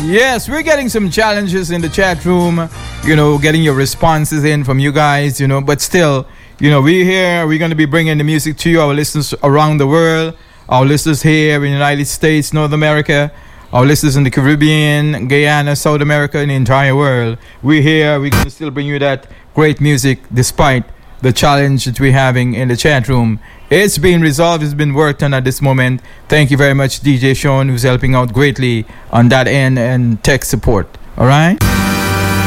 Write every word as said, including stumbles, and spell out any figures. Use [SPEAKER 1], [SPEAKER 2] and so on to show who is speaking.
[SPEAKER 1] Yes, we're getting some challenges in the chat room, you know, getting your responses in from you guys, you know, but still, you know, we're here, we're going to be bringing the music to you, our listeners around the world, our listeners here in the United States, North America, our listeners in the Caribbean, Guyana, South America, and the entire world. We're here, we're going to still bring you that great music despite the challenge that we're having in the chat room. It's been resolved, it's been worked on at this moment. Thank you very much, D J Sean, who's helping out greatly on that end and tech support. All right?